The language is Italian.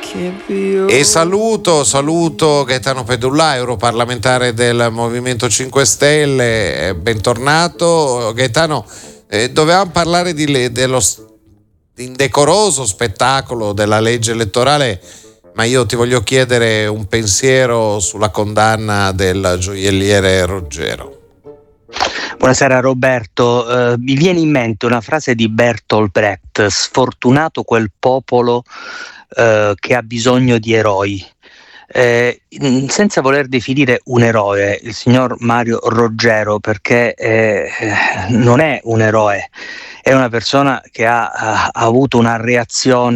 E saluto Gaetano Pedulla, europarlamentare del Movimento 5 Stelle, bentornato. Gaetano, dovevamo parlare dello indecoroso spettacolo della legge elettorale, ma io ti voglio chiedere un pensiero sulla condanna del gioielliere Roggero. Buonasera Roberto, mi viene in mente una frase di Bertolt Brecht: sfortunato quel popolo che ha bisogno di eroi. Senza voler definire un eroe il signor Mario Roggero, perché non è un eroe, è una persona che ha avuto una reazione